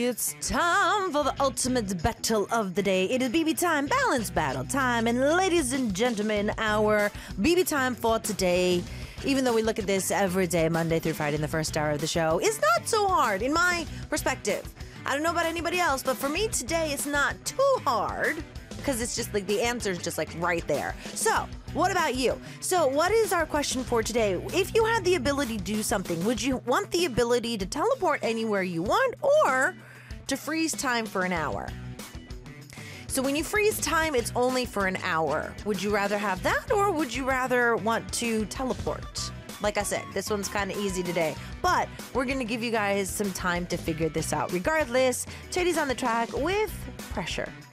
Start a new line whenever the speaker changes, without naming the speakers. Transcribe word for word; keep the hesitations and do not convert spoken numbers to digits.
It's time for the ultimate battle of the day. It is B B time, balance battle time. And ladies and gentlemen, our B B time for today, even though we look at this every day, Monday through Friday in the first hour of the show, is not so hard in my perspective. I don't know about anybody else, but for me today, it's not too hard because it's just like the answer is just like right there. So, what about you? So, what is our question for today? If you had the ability to do something, would you want the ability to teleport anywhere you want or to freeze time for an hour? So when you freeze time, it's only for an hour. Would you rather have that or would you rather want to teleport? Like I said, this one's kind of easy today, but we're going to give you guys some time to figure this out. Regardless, Chady's on the track with Pressure.